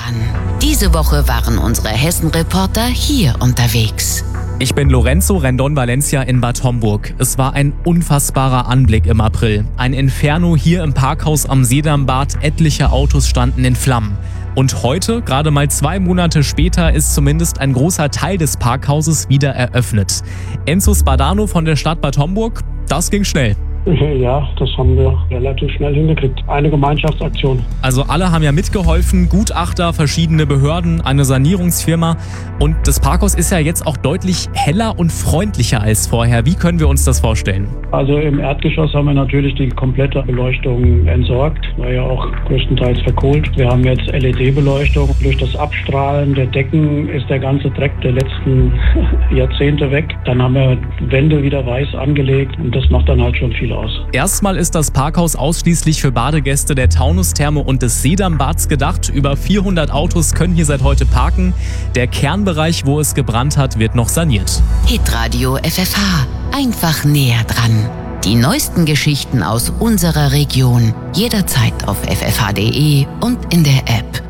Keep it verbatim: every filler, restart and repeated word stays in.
dran. Diese Woche waren unsere Hessen-Reporter hier unterwegs. Ich bin Lorenzo Rendon Valencia in Bad Homburg. Es war ein unfassbarer Anblick im April. Ein Inferno hier im Parkhaus am Seedambad. Etliche Autos standen in Flammen. Und heute, gerade mal zwei Monate später, ist zumindest ein großer Teil des Parkhauses wieder eröffnet. Enzo Spadano von der Stadt Bad Homburg, das ging schnell. Ja, das haben wir relativ schnell hingekriegt. Eine Gemeinschaftsaktion. Also alle haben ja mitgeholfen, Gutachter, verschiedene Behörden, eine Sanierungsfirma. Und das Parkhaus ist ja jetzt auch deutlich heller und freundlicher als vorher. Wie können wir uns das vorstellen? Also im Erdgeschoss haben wir natürlich die komplette Beleuchtung entsorgt, war ja auch größtenteils verkohlt. Wir haben jetzt L E D-Beleuchtung. Durch das Abstrahlen der Decken ist der ganze Dreck der letzten Jahrzehnte weg. Dann haben wir Wände wieder weiß angelegt und das macht dann halt schon viel aus. Erstmal ist das Parkhaus ausschließlich für Badegäste der Taunustherme und des Seedambads gedacht. Über vierhundert Autos können hier seit heute parken. Der Kernbereich, wo es gebrannt hat, wird noch saniert. Hitradio F F H. Einfach näher dran. Die neuesten Geschichten aus unserer Region. Jederzeit auf f f h punkt d e und in der App.